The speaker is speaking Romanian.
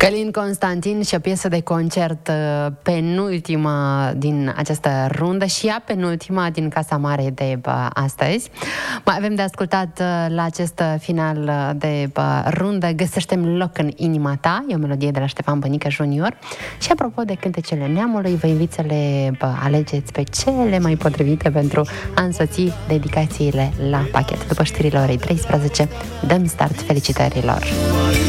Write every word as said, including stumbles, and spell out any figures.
Călin Constantin și o piesă de concert, penultima din această rundă și ea penultima din Casa Mare de bă, astăzi. Mai avem de ascultat la acest final de bă, rundă Găsește-mi loc în inima ta, e o melodie de la Ștefan Bănică Junior. Și apropo de cântecele neamului, vă invit să le bă, alegeți pe cele mai potrivite pentru a însoți dedicațiile la pachet. După știrile orei treisprezece, dăm start felicitărilor.